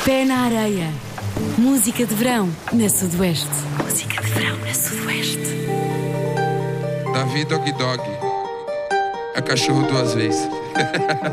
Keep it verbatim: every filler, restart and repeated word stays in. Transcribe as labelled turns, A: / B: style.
A: Pé na areia. Música de verão na Sudoeste. Música de verão na Sudoeste.
B: Davi Dog Dog. É cachorro duas vezes.